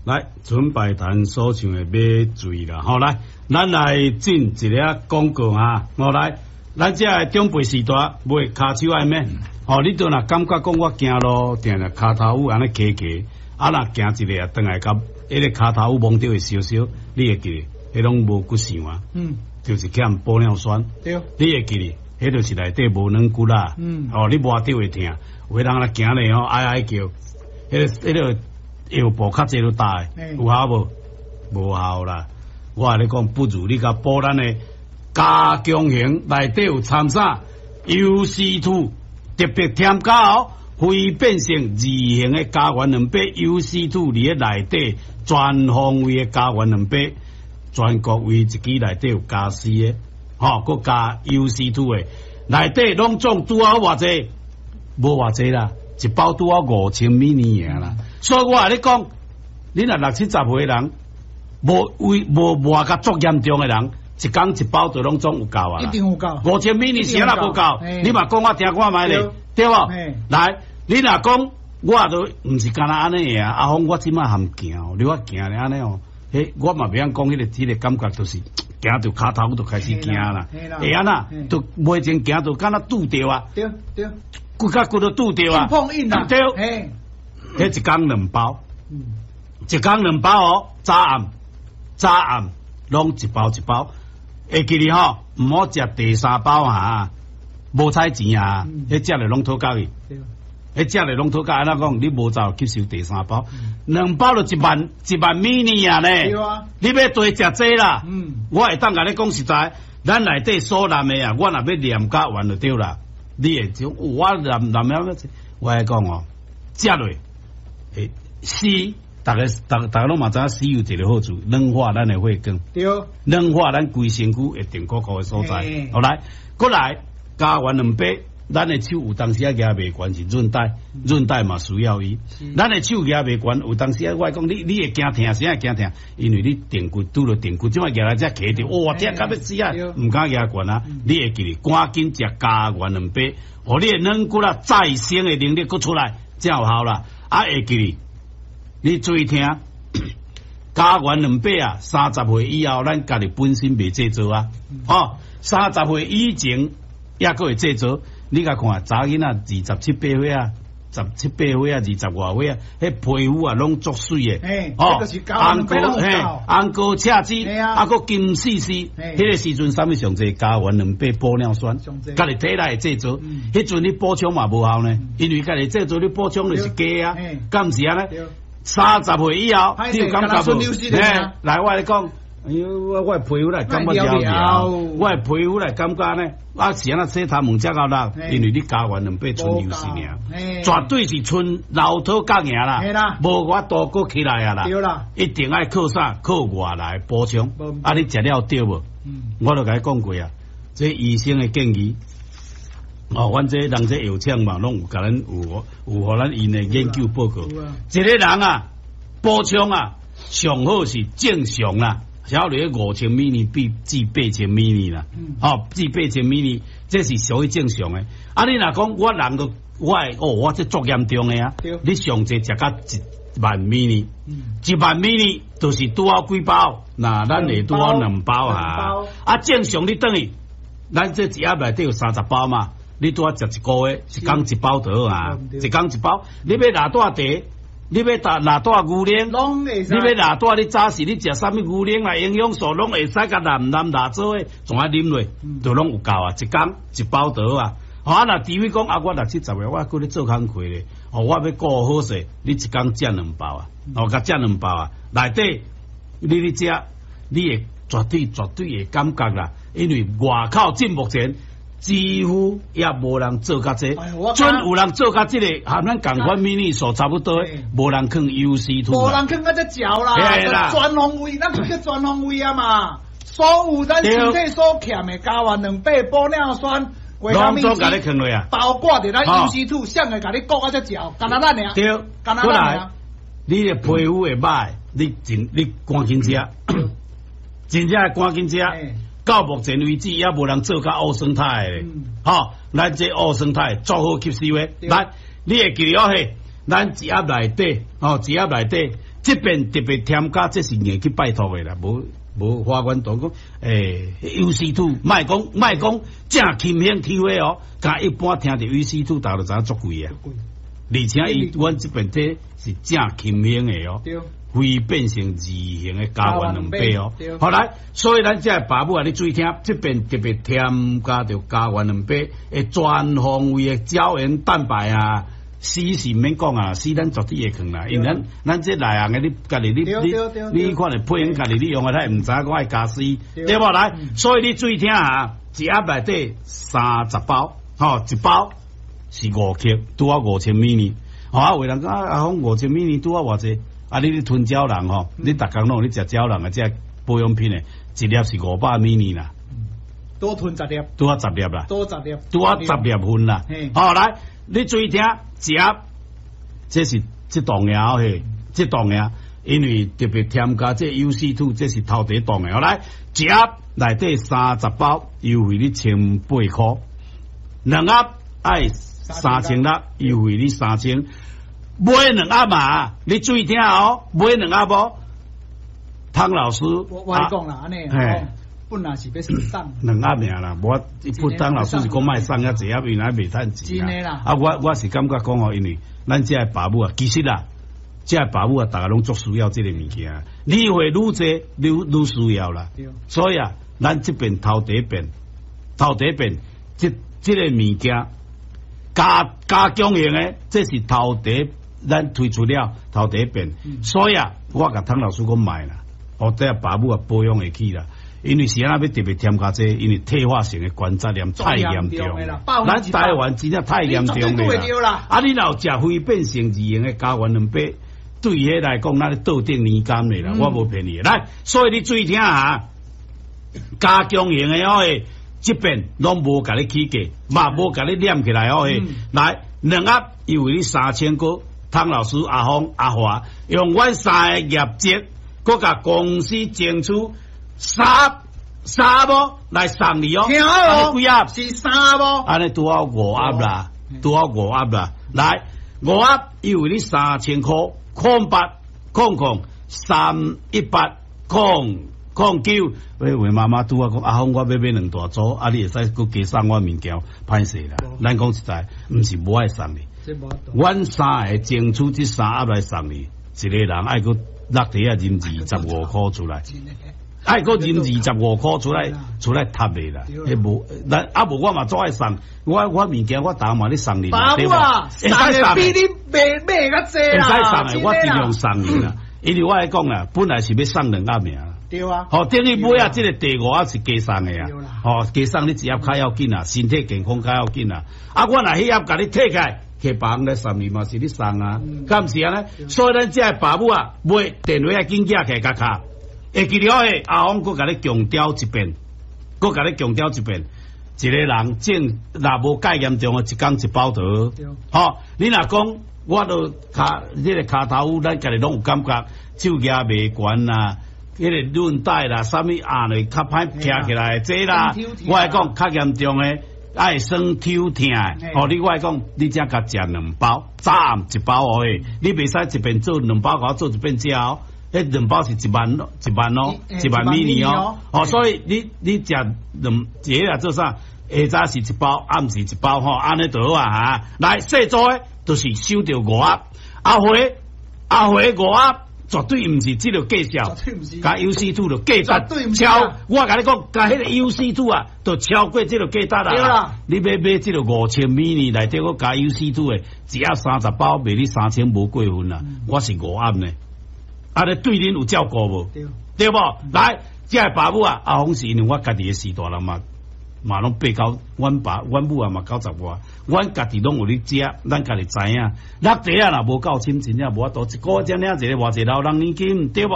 来，准摆谈所唱的买醉啦，好来，咱来进一个广告啊，我来，咱这个长辈时代买骹手爱咩？哦，你都若感觉讲我行路定定骹头有安尼骑骑，啊若行一个啊，转来甲迄个骹头有摸到会烧烧，你会记？迄拢无骨想啊，就是欠玻尿酸，对，你会记？迄就是内底无软骨啦，哦，你摸到会痛，有人来行咧吼，哀哀叫，迄个。腰部较济都大，有效无？无效啦！我跟你讲，不如你甲补咱的加强型内底有掺啥 UC2， 特别添加哦，非变性二型的加元两百 UC2， 伫个内底全方位的加元两百，全国唯一支内底有加4的，吼，佮加 UC2 的，内底拢总拄好偌济，无偌济啦。一包拄啊5000米尼尔啦，所以我跟你讲，你若60、70岁人，无磨甲足严重的人，一工一包就拢总有够啊， 一定有够。 5000米尼尔若无够，你嘛讲我听看卖咧，对无？来，你若讲我都毋是干那安尼啊，阿峰我即摆含行，你我行咧安尼哦，迄我嘛袂晓讲迄个感觉，就是行到骹头就开始惊啦，会安那，都袂前行就敢若拄着啊，对。骨甲骨都拄着啊， 碰硬啦， 对，迄一工2包，一工2包哦，早暗拢一包一包，会记哩吼，毋好食第3包啊，无彩钱啊，迄食咧拢讨价去，迄食咧拢讨价，安怎讲？你无走吸收第3包，2包就1万米尼啊咧，你要多食济啦，我会当甲你讲实在，咱内底所含的啊，我若要念甲完就对啦。你会种我南了，我来讲哦，食落会死，大家拢嘛知影死有一个好处，软化咱的血管，对，软化咱规身躯会定骨骨的所在。好来，过来加完200，咱的手有当时啊举袂悬是韧带嘛需要伊，咱的手举袂悬，有当时啊我讲你会惊疼，啥会惊疼？因为你定骨拄着定骨，即摆举来只起着，哇，疼甲要死啊！毋敢举悬啊！你会记哩，赶紧食加元200，互你的软骨啊再生的能力搁出来，才有效啦。啊，会记哩，你注意听，加元200啊，30岁以后咱家己本身袂制作啊，哦，30岁以前也搁会制作。你甲看，查囡仔27、8岁啊，17、8岁啊，20外岁啊，迄皮肤啊拢足水诶，哦，红膏赤子，啊个金丝丝，迄个时阵啥物上济加元200玻尿酸，家己体内会制作，迄阵你补充嘛无效呢，因为家己制作你补充就是假啊，敢毋是安尼？30岁以后，你有感觉无？来，我来讲。哎呦，我皮肤来感觉了，我皮肤来感觉呢，啊是安那洗头毛遮够啦，因为你加元200纯油是尔，绝对是纯老土角赢啦，无我多过起来啊啦，一定爱靠啥靠外来补充，啊你食了对无？我都甲你讲过啊，这医生的建议，哦，阮这人这药厂嘛，拢有甲咱有互咱因的研究报告，一个人啊补充啊上好是正常啦。小你5000米尼比至8000米尼啦，至8000米尼，这是属于正常的。啊，你若讲我人都我这足严重的啊！你上济食到1万米尼，1万米尼就是拄好几包，那咱会拄好2包啊。啊，正常你等于咱这一盒内底有30包嘛，你拄好食1个月，一工1包就好啊，一工1包，你要拿大茶。你要拿大牛奶，你要拿大你早时你食啥物牛奶来营养素，拢会使甲南拿做诶，总爱啉落，就拢有够啊！一工1包就好啊！啊，若除非讲啊，我60、70岁，我搁咧做工课咧，哦，我要顾好势，你一工食2包啊，哦，甲食2包啊，内底你食，你会绝对会感觉啦，因为外口进目前。几乎也无人做甲这，准有人做甲这个，和咱共款米粒数差不多，无人坑 UC2， 无人坑甲这嚼啦，全方位，咱叫全方位啊嘛，所有咱身体所欠的加元200玻尿酸， 拢总甲你坑落啊， 包括着咱 UC2，想会甲你割啊这嚼，干那咱俩， 对，干那咱俩，你的皮肤会歹，你赶紧食，真正赶紧食。到目前为止，也无人做甲乌生态的，吼，咱这乌生态足好吸收的。来，你会记得哦嘿，咱一盒内底，哦，一盒内底这边特别添加，这是硬去拜托的啦，无法官都讲，UC2 卖讲正轻型抽的哦，甲一般听到 UC2 大家就知影足贵啊，而且阮这边这是正轻型的哦，非变成二型的加完2倍哦。好来，所以咱这爸母啊，你注意听，这边特别添加着加完2倍的全方位的胶原蛋白啊。死是唔免讲啊，死咱绝对会坑啦，因为咱这内行嘅，你家己你看嚟配音家己你用啊，他唔知我爱加死，对无来？所以你注意听啊，一盒内底30包，一包是5克，拄啊5000ml，有人讲啊5000ml拄啊偌济，啊你吞胶囊你逐工拢你食胶囊啊，即保养品诶，一粒是500 ml 啦， 多吞10粒， 拄啊10粒啦， 多10粒， 拄啊10粒分啦，来。你注意听，一盒这是这档嘅嘿，这档嘅，因为特别添加这 UC2， 这是头第档嘅。好来，一盒内底30包，优惠你1800块，2盒爱3600，优惠你3000。买2盒嘛，你注意听哦，买2盒不？汤老师， 我讲啦，安尼。本来是要送 2盒命啦，我不当老师是讲卖送啊，一盒原来袂趁钱啦。啊，我是感觉讲因为咱这爸母啊，其实啦，这爸母啊，大家拢足需要这个物件，你会愈多愈需要啦。所以啊，咱这边头第一遍，这个物件加强型的，这是头第一咱推出了头第一遍。所以啊，我甲汤老师讲卖啦，这爸母啊保养会起啦。因为是安那要特别添加这，因为退化性的关节炎太严重了，咱台湾真正太严重了。啊，你若食非变性二型的加完2倍，对迄来讲，那倒定年间的啦，我无骗你。来，所以你注意听啊，加强型的这边拢无甲你起价，嘛无甲你念起来来2盒又为你3000个，汤老师、阿峰、阿华用阮3个业绩，佮甲公司争取。三包来送你哦， 听好几盒是3包， 安尼拄好5盒啦，来5盒又为你3000块，0800318009，喂妈妈拄啊讲阿峰我要买2大组，啊你会使佮加送我物件，歹势啦，咱讲实在，毋是无爱送你，阮3个争取这3盒来送你，一个人爱佮落地啊认25块出来。爱个认25块出来塌你啦，无，咱无我嘛做爱送，我物件我打嘛你送你， 对吧？送的比你买较济啦， 会使送的，我尽量送你啦。因为我来讲啦，本来是要送2盒命， 对啊。 等于买啊，这个第5盒是加送的啊，加送你一盒较要紧啊，身体健康较要紧啊。啊，我若迄盒甲你退开，去别人来送你嘛是你送啊，敢毋是安尼？所以咱这爸母啊，买电话啊，紧寄起甲卡。会记了诶，阿峰佮甲你强调一遍，一个人正若无介严重诶，一工一包得。你若讲我都这个骹头，咱家己拢有感觉，手举袂悬啦，迄个韧带啦，啥物压咧较歹徛起来这啦，我来讲较严重诶，爱酸抽疼诶。你我来讲，你只甲食2包，早暗1包你袂使一边做2包，甲我做一边食哦。迄2包是1万ml所以你食一个做啥？下早是1包，暗时1包安尼就好啊来，细组诶，就是收着5盒，阿辉5盒。绝对毋是这个计数，甲 UC2 就价值超。我甲你讲，甲迄个 UC2 啊，就超过这个价值啦。你要买这个5000 ml 内底，我加 UC2 诶，一盒30包，卖你3000无过分啦。我是5盒呢。你对恁有照顾无？对无？来，这爸母啊，阿峰是因为我家己诶时代人嘛拢8到，阮母啊嘛90外，阮家己拢有咧食，咱家己知影。落地啊若无够深，真正无法度，一个月才领一个偌济老人年金，对无？